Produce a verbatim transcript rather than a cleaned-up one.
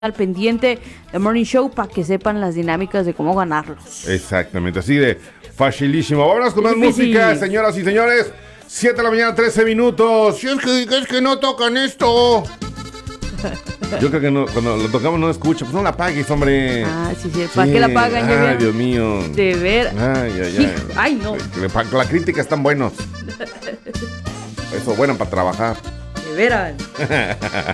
al pendiente del Morning Show para que sepan las dinámicas de cómo ganarlos. Exactamente, así de facilísimo. Vámonos con más música, señoras y señores. siete de la mañana, trece minutos. Si es que, es que no tocan esto. Yo creo que no, cuando lo tocamos no escucha. Pues no la apagues, hombre. Ah, sí, sí. ¿Para sí. qué la apagan? Ay, ya Dios mío. De ver. Ay, ay, ay. Ay, no. La, la crítica están buenos. Eso, bueno para trabajar. De veras.